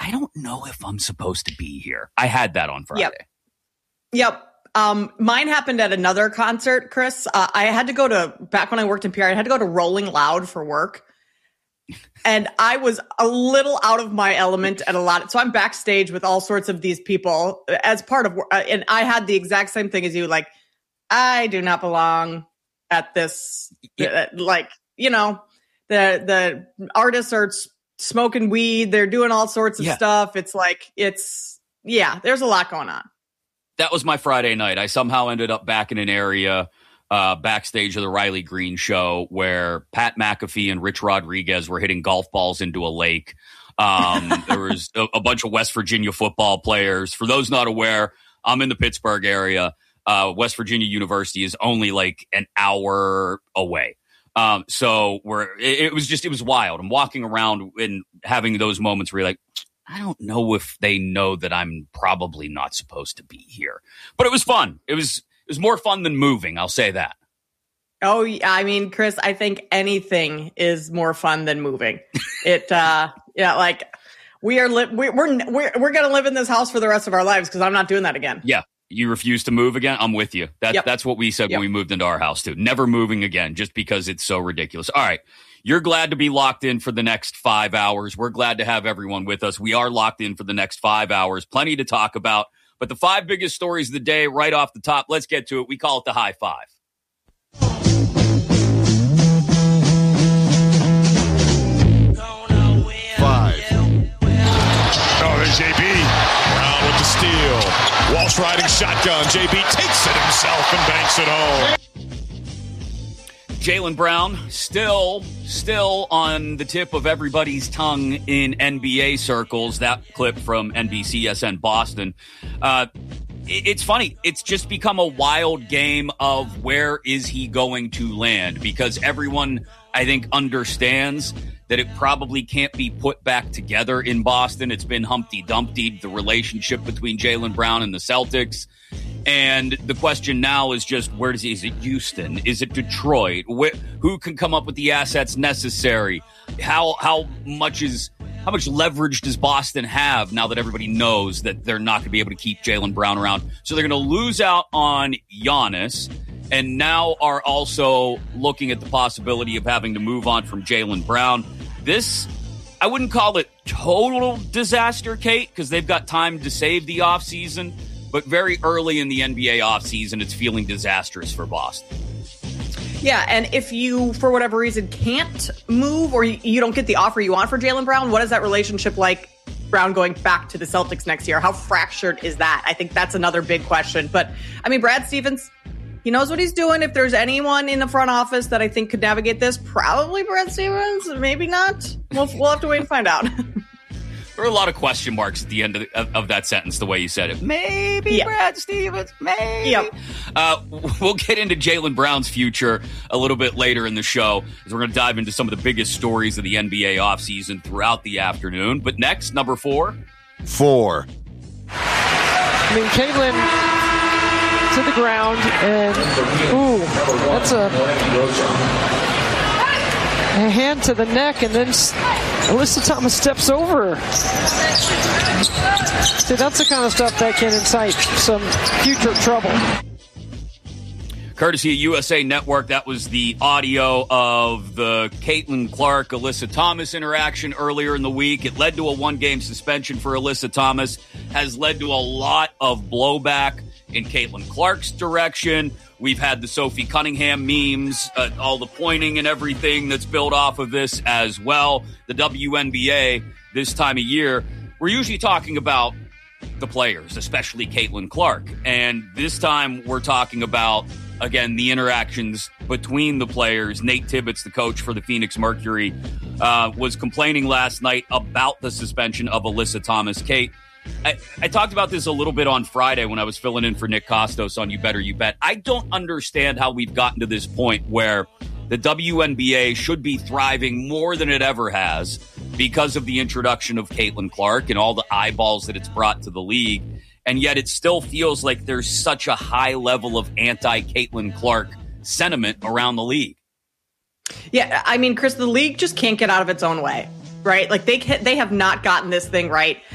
I don't know if I'm supposed to be here. I had that on Friday. Yep. Mine happened at another concert, Chris. I had to go back when I worked in PR, I had to go to Rolling Loud for work. And I was a little out of my element at a lot. So I'm backstage with all sorts of these people as part of, and I had the exact same thing as you. Like, I do not belong at this. Like, you know, the artists are smoking weed. They're doing all sorts of stuff. It's like, there's a lot going on. That was my Friday night. I somehow ended up back in an area backstage of the Riley Green show where Pat McAfee and Rich Rodriguez were hitting golf balls into a lake. There was a bunch of West Virginia football players. For those not aware, I'm in the Pittsburgh area. West Virginia University is only like an hour away. So it was wild. I'm walking around and having those moments where you're like, I don't know if they know that I'm probably not supposed to be here, but it was fun. It was more fun than moving. I'll say that. Oh, yeah. I mean, Chris, I think anything is more fun than moving. Like we're going to live in this house for the rest of our lives because I'm not doing that again. Yeah. You refuse to move again? I'm with you. That's what we said when we moved into our house too. Never moving again just because it's so ridiculous. All right. You're glad to be locked in for the next 5 hours. We're glad to have everyone with us. We are locked in for the next 5 hours. Plenty to talk about. But the 5 biggest stories of the day right off the top, let's get to it. We call it the high five. 5. Oh, there's JB. Brown with the steal. Walsh riding shotgun. JB takes it himself and banks it home. Jaylen Brown still on the tip of everybody's tongue in NBA circles. That clip from NBCSN Boston. It's funny. It's just become a wild game of where is he going to land, because everyone, I think, understands that it probably can't be put back together in Boston. It's been Humpty Dumpty, the relationship between Jaylen Brown and the Celtics. And the question now is just, where does he? Is it Houston? Is it Detroit? Who can come up with the assets necessary? How much leverage does Boston have now that everybody knows that they're not going to be able to keep Jaylen Brown around? So they're going to lose out on Giannis, and now are also looking at the possibility of having to move on from Jaylen Brown. This, I wouldn't call it total disaster, Kate, because they've got time to save the offseason. But very early in the NBA offseason, it's feeling disastrous for Boston. Yeah, and if you, for whatever reason, can't move or you don't get the offer you want for Jaylen Brown, what is that relationship like, Brown going back to the Celtics next year? How fractured is that? I think that's another big question. But, I mean, Brad Stevens, he knows what he's doing. If there's anyone in the front office that I think could navigate this, probably Brad Stevens, maybe not. We'll have to wait and find out. There are a lot of question marks at the end of that sentence, the way you said it. Maybe Brad Stevens, maybe. Yep. We'll get into Jaylen Brown's future a little bit later in the show, as we're going to dive into some of the biggest stories of the NBA offseason throughout the afternoon. But next, number 4. 4. I mean, Caitlin to the ground, and that's a hand to the neck, and then Alyssa Thomas steps over her. See, that's the kind of stuff that can incite some future trouble. Courtesy of USA Network, that was the audio of the Caitlin Clark, Alyssa Thomas interaction earlier in the week. It led to a 1-game suspension for Alyssa Thomas, has led to a lot of blowback in Caitlin Clark's direction. We've had the Sophie Cunningham memes, all the pointing and everything that's built off of this as well. The WNBA, this time of year, we're usually talking about the players, especially Caitlin Clark. And this time we're talking about, again, the interactions between the players. Nate Tibbetts, the coach for the Phoenix Mercury, was complaining last night about the suspension of Alyssa Thomas. Kate, I talked about this a little bit on Friday when I was filling in for Nick Costos on You Better You Bet. I don't understand how we've gotten to this point where the WNBA should be thriving more than it ever has because of the introduction of Caitlin Clark and all the eyeballs that it's brought to the league. And yet it still feels like there's such a high level of anti-Caitlin Clark sentiment around the league. Yeah, I mean, Chris, the league just can't get out of its own way, right? Like they have not gotten this thing right.